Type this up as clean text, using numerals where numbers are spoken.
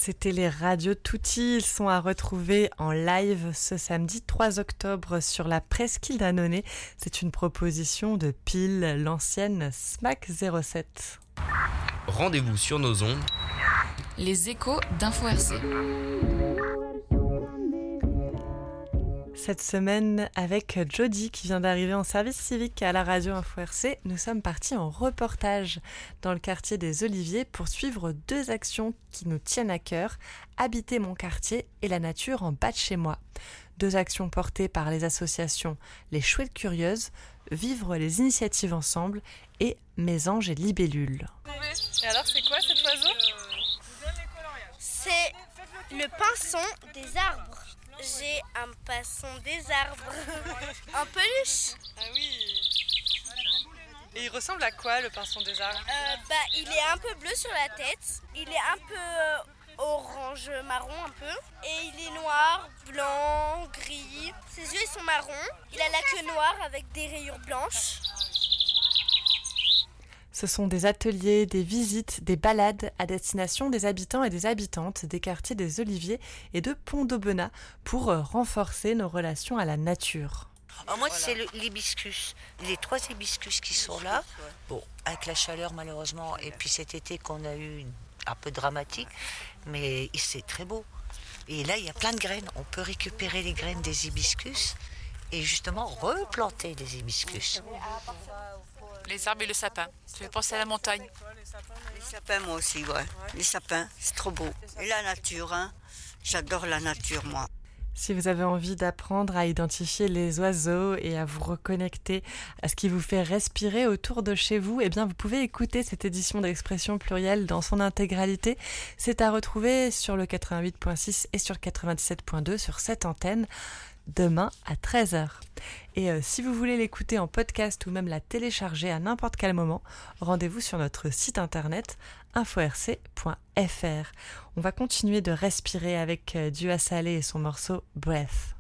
C'était les Radio Tutti. Ils sont à retrouver en live ce samedi 3 octobre sur la Presqu'île d'Annonay. C'est une proposition de Pile, l'ancienne SMAC 07. Rendez-vous sur nos ondes. Les échos d'Info RC. Cette semaine, avec Jody qui vient d'arriver en service civique à la radio Info RC, nous sommes partis en reportage dans le quartier des Oliviers pour suivre 2 actions qui nous tiennent à cœur, habiter mon quartier et la nature en bas de chez moi. 2 actions portées par les associations Les Chouettes Curieuses, Vivre les initiatives ensemble et Mésanges et Libellules. Et alors c'est quoi cet oiseau ? C'est le pinson des arbres. J'ai un pinson des arbres. En peluche. Ah oui. Et il ressemble à quoi le pinson des arbres ? Il est un peu bleu sur la tête. Il est un peu orange marron un peu. Et il est noir, blanc, gris. Ses yeux ils sont marrons. Il a la queue noire avec des rayures blanches. Ce sont des ateliers, des visites, des balades à destination des habitants et des habitantes des quartiers des Oliviers et de Pont-d'Aubenas pour renforcer nos relations à la nature. Alors moi, c'est l'hibiscus. Les 3 hibiscus qui sont là. Bon, avec la chaleur malheureusement, et puis cet été qu'on a eu un peu dramatique, mais c'est très beau. Et là, il y a plein de graines. On peut récupérer les graines des hibiscus et justement replanter des hibiscus. Les arbres et le sapin. Ça fait penser à la montagne. Les sapins, moi aussi, ouais. Les sapins, c'est trop beau. Et la nature, hein. J'adore la nature, moi. Si vous avez envie d'apprendre à identifier les oiseaux et à vous reconnecter à ce qui vous fait respirer autour de chez vous, eh bien vous pouvez écouter cette édition d'Expression Plurielle dans son intégralité. C'est à retrouver sur le 88.6 et sur le 97.2 sur cette antenne demain à 13h. Et si vous voulez l'écouter en podcast ou même la télécharger à n'importe quel moment, rendez-vous sur notre site internet inforc.fr. On va continuer de respirer avec Dua Saleh et son morceau Breath.